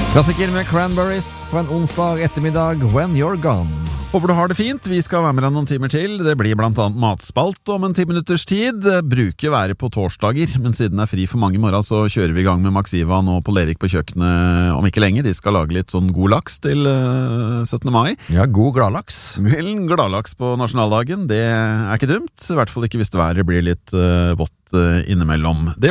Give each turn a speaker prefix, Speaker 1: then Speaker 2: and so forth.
Speaker 1: Klassiker med Cranberries på en onsdag ettermiddag, When You're Gone.
Speaker 2: Håper du har det fint, vi skal være med deg noen timer til. Det blir blant annet matspalt om en 10 minutters tid. Det bruker være på torsdager, men siden det er fri for mange i morgen, så kjører vi i gang med Max Ivan og Pål Erik på kjøkkenet om ikke lenge. De skal lage litt sånn god laks til 17. mai.
Speaker 1: Ja, god gladlaks.
Speaker 2: Vel, gladlaks på nasjonaldagen, det er ikke dumt. I hvert fall ikke hvis været blir litt vått innimellom. Det